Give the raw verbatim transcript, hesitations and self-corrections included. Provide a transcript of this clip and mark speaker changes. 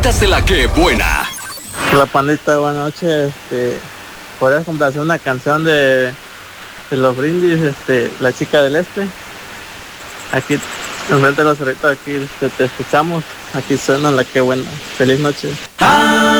Speaker 1: podcast de La Que Buena.
Speaker 2: La pandita, buenas noches. Este, ¿podrías complacer una canción de, de los Brindis, este, La Chica del Este? Aquí, enfrente de los cerritos, aquí este, te escuchamos. Aquí suena La Que Buena. Feliz noche.